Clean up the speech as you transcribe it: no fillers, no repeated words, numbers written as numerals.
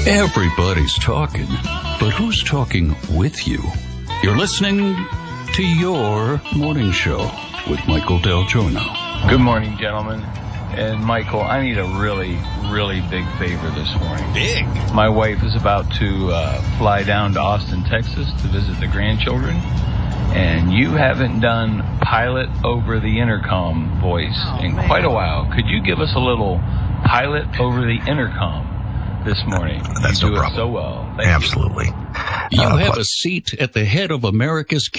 Everybody's talking, but who's talking with you? You're listening to Your Morning Show with Michael Del Giorno. Good morning, gentlemen. And Michael, I need a really, really big favor this morning. Big? My wife is about to fly down to Austin, Texas to visit the grandchildren. And you haven't done pilot over the intercom voice in quite a while. Could you give us a little pilot over the intercom this morning? That's you no do problem. it so well. Thank Absolutely. You have a seat at the head of America's